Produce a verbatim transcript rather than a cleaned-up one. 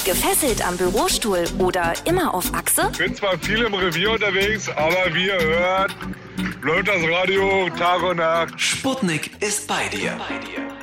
Gefesselt am Bürostuhl oder immer auf Achse? Ich bin zwar viel im Revier unterwegs, aber wie ihr hört, läuft das Radio Tag und Nacht. Sputnik ist bei dir. Bei dir.